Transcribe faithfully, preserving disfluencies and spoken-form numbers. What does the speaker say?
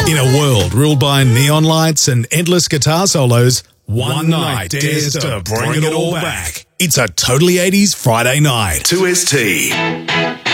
In a world ruled by neon lights and endless guitar solos, one night dares to bring it all back. It's a Totally eighties Friday night. two S T.